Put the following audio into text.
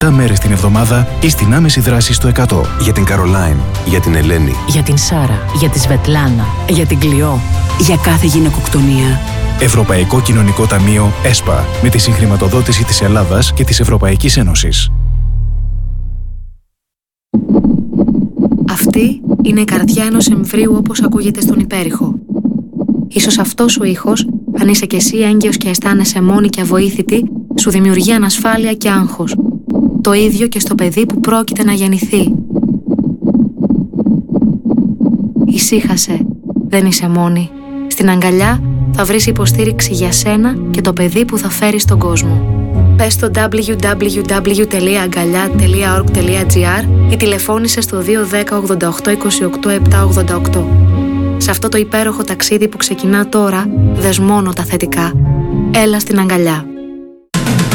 7 μέρες την εβδομάδα ή στην άμεση δράση στο 100. Για την Καρολάιν, για την Ελένη, για την Σάρα, για τη Σβετλάνα, για την Κλειό, για κάθε γυναικοκτονία. Ευρωπαϊκό Κοινωνικό Ταμείο ΕΣΠΑ, με τη συγχρηματοδότηση της Ελλάδας και της Ευρωπαϊκής Ένωσης. Αυτή είναι η καρδιά ενός εμβρίου όπως ακούγεται στον υπέρηχο. Ίσως αυτός ο ήχος, αν είσαι κι εσύ έγκυος και αισθάνεσαι μόνη και αβοήθητη, σου δημιουργεί ανασφάλεια και άγχος. Το ίδιο και στο παιδί που πρόκειται να γεννηθεί. Ησύχασε, δεν είσαι μόνη. Στην αγκαλιά θα βρεις υποστήριξη για σένα και το παιδί που θα φέρεις στον κόσμο. Πες στο www.aγκαλιά.org.gr ή τηλεφώνησε στο 210 88 28 788. Σε αυτό το υπέροχο ταξίδι που ξεκινά τώρα, δες μόνο τα θετικά. Έλα στην αγκαλιά.